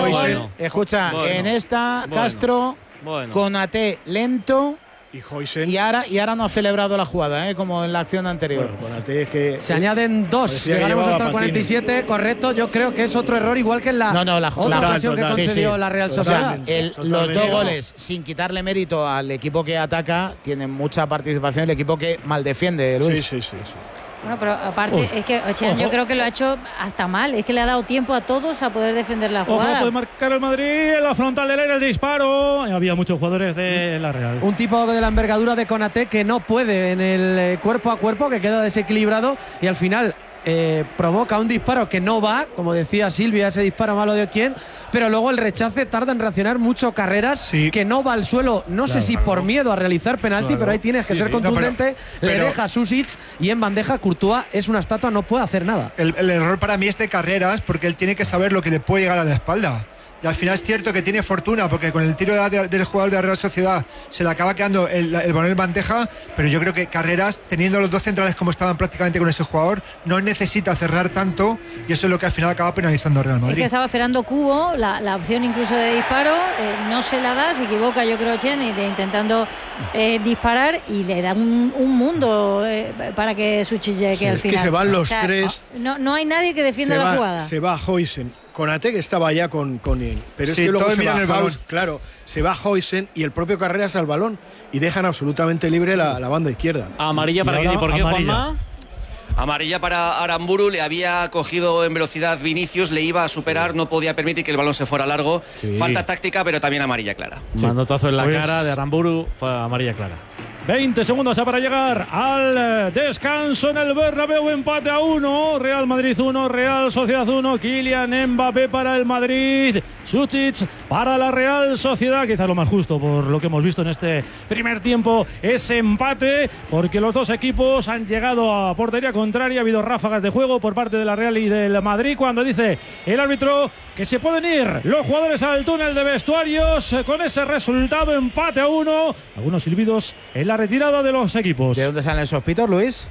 Escucha, en esta Castro, Konaté lento. Y Huijsen. Y ahora no ha celebrado la jugada, como en la acción anterior. Bueno, Konaté es que se añaden 2. Llegaremos hasta el 47, correcto. Yo creo que es otro error, igual que en la otra ocasión que concedió la Real Sociedad. Los 2 goles, sin quitarle mérito al equipo que ataca, tienen mucha participación el equipo que mal defiende, Luis. Sí. Bueno, pero aparte, es que yo creo que lo ha hecho hasta mal. Es que le ha dado tiempo a todos a poder defender la jugada. Puede marcar el Madrid en la frontal del aire, el disparo. Había muchos jugadores de la Real. Un tipo de la envergadura de Konaté que no puede en el cuerpo a cuerpo, que queda desequilibrado y al final provoca un disparo que no va, como decía Silvia, ese disparo malo de quién, pero luego el rechace tarda en reaccionar mucho. Carreras que no va al suelo, no sé si por miedo a realizar penalti, pero ahí tienes que ser contundente. Le deja Susic y en bandeja Courtois es una estatua, no puede hacer nada. El error para mí es de Carreras, porque él tiene que saber lo que le puede llegar a la espalda. Y al final es cierto que tiene fortuna, porque con el tiro del jugador de la Real Sociedad se le acaba quedando el balón en bandeja, pero yo creo que Carreras, teniendo los 2 centrales como estaban prácticamente con ese jugador, no necesita cerrar tanto, y eso es lo que al final acaba penalizando a Real Madrid. Es que estaba esperando Cubo, la opción incluso de disparo, no se la da, se equivoca yo creo Chen, intentando disparar, y le da un mundo para que Susic llegue al final. Es que se van los 3. No hay nadie que defienda la jugada. Se va Huijsen. Konaté, que estaba ya con él. Pero es que luego se va el balón. Claro, se va Huijsen y el propio Carreras al balón y dejan absolutamente libre la banda izquierda. Amarilla para quién y por qué, Juanma. Amarilla para Aramburu, le había cogido en velocidad Vinicius, le iba a superar, no podía permitir que el balón se fuera largo. Falta táctica, pero también amarilla clara. Manotazo en la cara de Aramburu, fue amarilla clara. 20 segundos para llegar al descanso en el Bernabéu. Empate a 1, Real Madrid 1, Real Sociedad 1. Kylian Mbappé para el Madrid, Susic para la Real Sociedad. Quizás lo más justo por lo que hemos visto en este primer tiempo, ese empate, porque los dos equipos han llegado a portería contraria. Ha habido ráfagas de juego por parte de la Real y del Madrid, cuando dice el árbitro que se pueden ir los jugadores al túnel de vestuarios con ese resultado, empate a 1. Algunos silbidos en la retirada de los equipos. ¿De dónde salen esos pitos, Luis?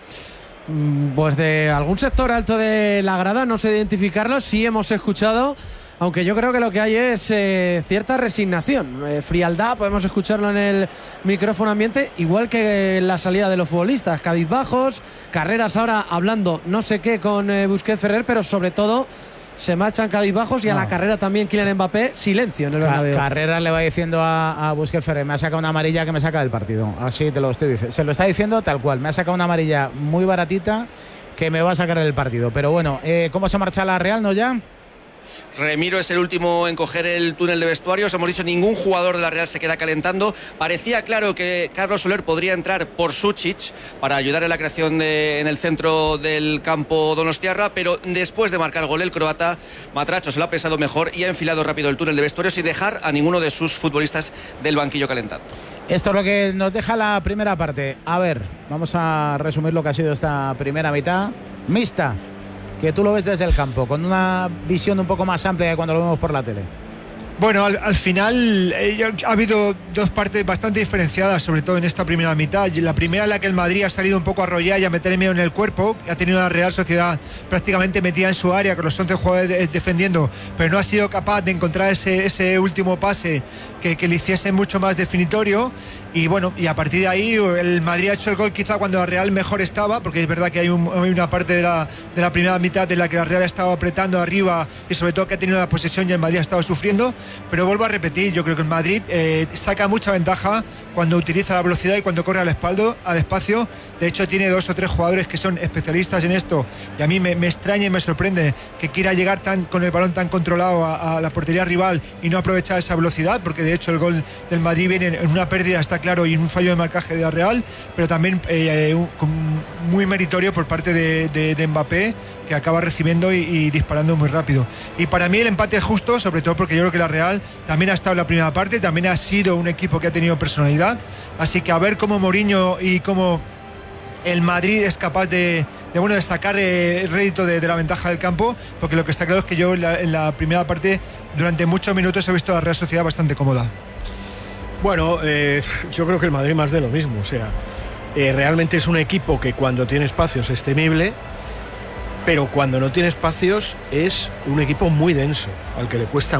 Pues de algún sector alto de la grada, no sé identificarlo, sí hemos escuchado, aunque yo creo que lo que hay es cierta resignación, frialdad, podemos escucharlo en el micrófono ambiente, igual que la salida de los futbolistas, cabizbajos, Carreras ahora hablando no sé qué con Busquets, Ferrer, pero sobre todo se marchan cabizbajos y a la carrera también Kylian Mbappé, silencio en el Bernabéu. Carreras le va diciendo a Busquets, Ferrer, me ha sacado una amarilla que me saca del partido. Así te lo estoy diciendo. Se lo está diciendo tal cual. Me ha sacado una amarilla muy baratita que me va a sacar del partido. Pero bueno, ¿cómo se marcha la Real, no ya? Remiro es el último en coger el túnel de vestuarios. Hemos dicho, ningún jugador de la Real se queda calentando. Parecía claro que Carlos Soler podría entrar por Susic para ayudar en la creación en el centro del campo donostiarra, pero después de marcar gol el croata, Matracho se lo ha pensado mejor y ha enfilado rápido el túnel de vestuarios sin dejar a ninguno de sus futbolistas del banquillo calentando. Esto es lo que nos deja la primera parte. A ver, vamos a resumir lo que ha sido esta primera mitad mixta, que tú lo ves desde el campo, con una visión un poco más amplia de cuando lo vemos por la tele. Bueno, al final ha habido dos partes bastante diferenciadas, sobre todo en esta primera mitad. La primera en la que el Madrid ha salido un poco a arrollar y a meter miedo en el cuerpo. Ha tenido la Real Sociedad prácticamente metida en su área con los 11 jugadores defendiendo, pero no ha sido capaz de encontrar ese último pase que le hiciese mucho más definitorio. Y bueno, y a partir de ahí el Madrid ha hecho el gol quizá cuando la Real mejor estaba, porque es verdad que hay una parte de la primera mitad en la que la Real ha estado apretando arriba y sobre todo que ha tenido la posesión y el Madrid ha estado sufriendo. Pero vuelvo a repetir, yo creo que el Madrid saca mucha ventaja cuando utiliza la velocidad y cuando corre al espacio. De hecho, tiene 2 o 3 jugadores que son especialistas en esto, y a mí me extraña y me sorprende que quiera llegar con el balón tan controlado a la portería rival y no aprovechar esa velocidad, porque de hecho el gol del Madrid viene en una pérdida, está claro, y en un fallo de marcaje de la Real, pero también muy meritorio por parte de Mbappé, que acaba recibiendo y disparando muy rápido. Y para mí el empate es justo, sobre todo porque yo creo que la Real también ha estado en la primera parte, también ha sido un equipo que ha tenido personalidad, así que a ver cómo Mourinho y cómo el Madrid es capaz de sacar el rédito de la ventaja del campo, porque lo que está claro es que yo en la primera parte durante muchos minutos he visto a la Real Sociedad bastante cómoda. Bueno, yo creo que el Madrid más de lo mismo, o sea, realmente es un equipo que cuando tiene espacios es temible, pero cuando no tiene espacios es un equipo muy denso, al que le cuesta